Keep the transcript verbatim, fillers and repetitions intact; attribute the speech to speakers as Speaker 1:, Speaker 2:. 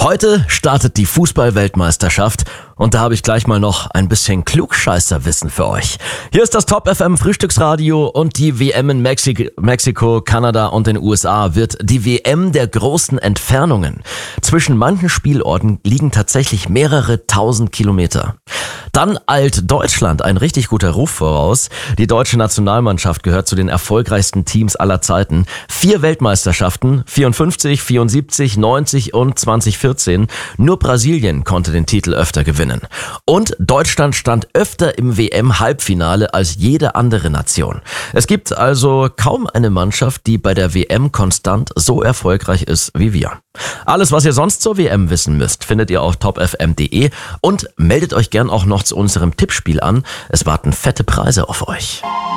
Speaker 1: Heute startet die Fußball-Weltmeisterschaft und da habe ich gleich mal noch ein bisschen Klugscheißerwissen für euch. Hier ist das Top F M Frühstücksradio und die W M in Mexik- Mexiko, Kanada und den U S A wird die W M der großen Entfernungen. Zwischen manchen Spielorten liegen tatsächlich mehrere tausend Kilometer. Dann eilt Deutschland ein richtig guter Ruf voraus. Die deutsche Nationalmannschaft gehört zu den erfolgreichsten Teams aller Zeiten. Vier Weltmeisterschaften, vierundfünfzig, vierundsiebzig, neunzig und zwanzig vierzehn. Nur Brasilien konnte den Titel öfter gewinnen. Und Deutschland stand öfter im W M-Halbfinale als jede andere Nation. Es gibt also kaum eine Mannschaft, die bei der W M konstant so erfolgreich ist wie wir. Alles, was ihr sonst zur W M wissen müsst, findet ihr auf top f m punkt d e und meldet euch gern auch noch zu unserem Tippspiel an. Es warten fette Preise auf euch.